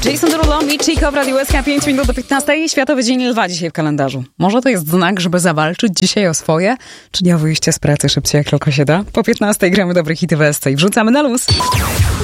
Jason Derulo, Michiko w Radiu SK, 5 minut do 15. Światowy Dzień Lwa dzisiaj w kalendarzu. Może to jest znak, żeby zawalczyć dzisiaj o swoje, czyli o wyjście z pracy szybciej jak tylko się da? Po 15 gramy dobre hity w SC i wrzucamy na luz.